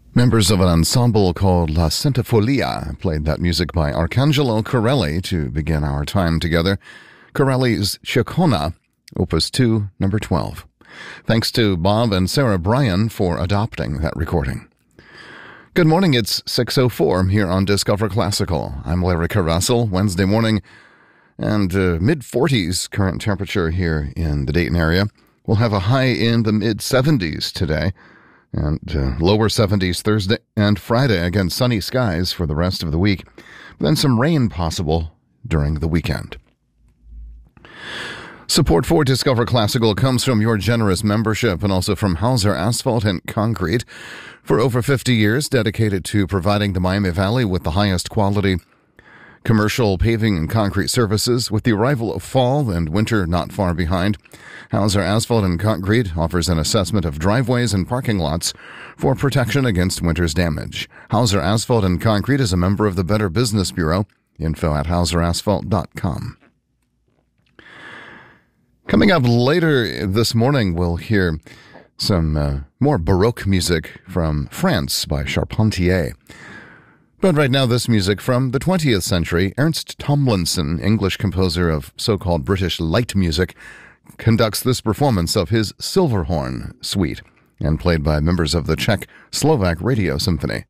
Members of an ensemble called La Centifolia played that music by Arcangelo Corelli to begin our time together. Corelli's Ciccona, Opus 2, number 12. Thanks to Bob and Sarah Bryan for adopting that recording. Good morning, it's 6:04 here on Discover Classical. I'm Larry Carvassel, Wednesday morning, and mid-40s current temperature here in the Dayton area. We'll have a high in the mid-70s today, and lower 70s Thursday and Friday. Again, sunny skies for the rest of the week. Then some rain possible during the weekend. Support for Discover Classical comes from your generous membership and also from Hauser Asphalt and Concrete. For over 50 years, dedicated to providing the Miami Valley with the highest quality commercial paving and concrete services. With the arrival of fall and winter not far behind, Hauser Asphalt and Concrete offers an assessment of driveways and parking lots for protection against winter's damage. Hauser Asphalt and Concrete is a member of the Better Business Bureau. Info at hauserasphalt.com. Coming up later this morning, we'll hear some more Baroque music from France by Charpentier. But right now, this music from the 20th century. Ernst Tomlinson, English composer of so-called British light music, conducts this performance of his Silverhorn Suite, and played by members of the Czech Slovak Radio Symphony.